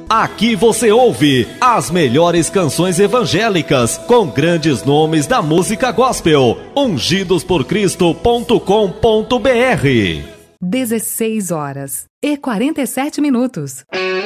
Aqui você ouve as melhores canções evangélicas com grandes nomes da música gospel. Ungidosporcristo.com.br. 16 horas e 47 minutos.